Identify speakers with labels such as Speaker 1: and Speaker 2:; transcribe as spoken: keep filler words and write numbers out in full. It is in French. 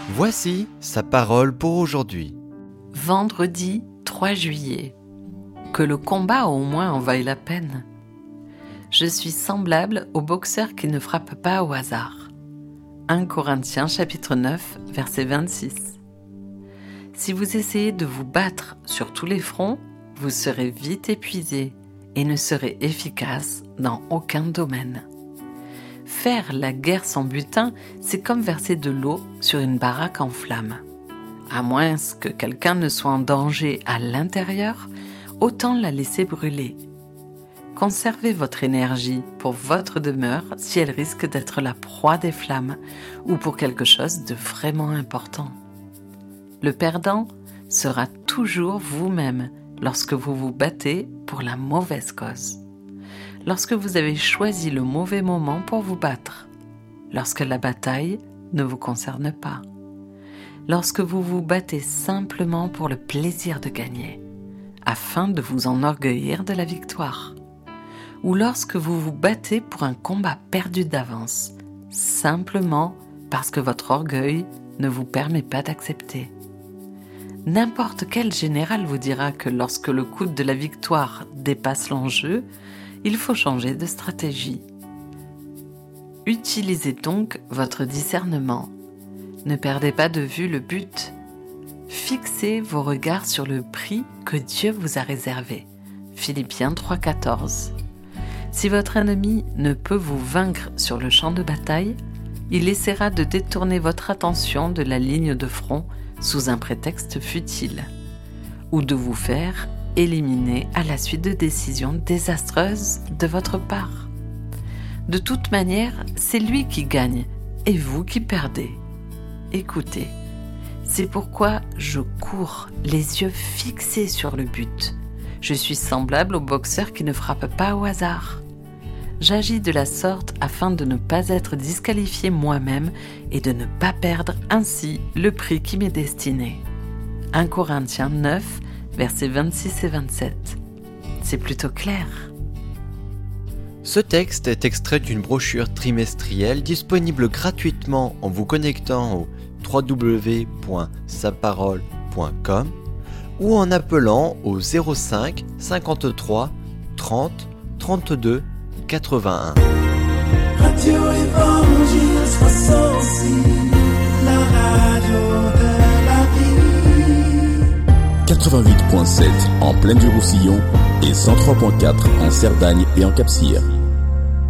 Speaker 1: Voici sa parole pour aujourd'hui.
Speaker 2: Vendredi trois juillet. Que le combat au moins en vaille la peine. Je suis semblable au boxeur qui ne frappe pas au hasard. un Corinthiens chapitre neuf, verset vingt-six. Si vous essayez de vous battre sur tous les fronts, vous serez vite épuisé et ne serez efficace dans aucun domaine. Faire la guerre sans butin, c'est comme verser de l'eau sur une baraque en flammes. À moins que quelqu'un ne soit en danger à l'intérieur, autant la laisser brûler. Conservez votre énergie pour votre demeure si elle risque d'être la proie des flammes ou pour quelque chose de vraiment important. Le perdant sera toujours vous-même lorsque vous vous battez pour la mauvaise cause. Lorsque vous avez choisi le mauvais moment pour vous battre. Lorsque la bataille ne vous concerne pas. Lorsque vous vous battez simplement pour le plaisir de gagner, afin de vous enorgueillir de la victoire. Ou lorsque vous vous battez pour un combat perdu d'avance, simplement parce que votre orgueil ne vous permet pas d'accepter. N'importe quel général vous dira que lorsque le coût de la victoire dépasse l'enjeu, il faut changer de stratégie. Utilisez donc votre discernement. Ne perdez pas de vue le but. Fixez vos regards sur le prix que Dieu vous a réservé. Philippiens trois quatorze. Si votre ennemi ne peut vous vaincre sur le champ de bataille, il essaiera de détourner votre attention de la ligne de front sous un prétexte futile, ou de vous faire éliminer à la suite de décisions désastreuses de votre part. De toute manière, c'est lui qui gagne et vous qui perdez. Écoutez, c'est pourquoi je cours, les yeux fixés sur le but. Je suis semblable au boxeur qui ne frappe pas au hasard. J'agis de la sorte afin de ne pas être disqualifié moi-même et de ne pas perdre ainsi le prix qui m'est destiné. un Corinthiens neuf, versets vingt-six et vingt-sept. C'est plutôt clair.
Speaker 1: Ce texte est extrait d'une brochure trimestrielle disponible gratuitement en vous connectant au w w w point sa parole point com ou en appelant au zéro cinq cinquante-trois trente trente-deux quatre-vingt-un.
Speaker 3: Radio Évangile soixante-six, la radio de la vie.
Speaker 4: quatre-vingt-huit point sept en Plaine du Roussillon et cent trois point quatre en Cerdagne et en Cap-Cyr.